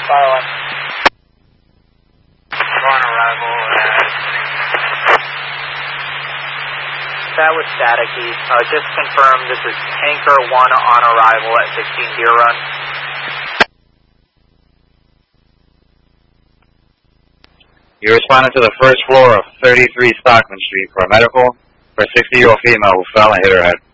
Fire 1. On arrival That was staticky. Just confirm this is Tanker 1 on arrival at 16 Deer Run. You responded to the first floor of 33 Stockman Street for a medical for a 60-year-old female who fell and hit her head.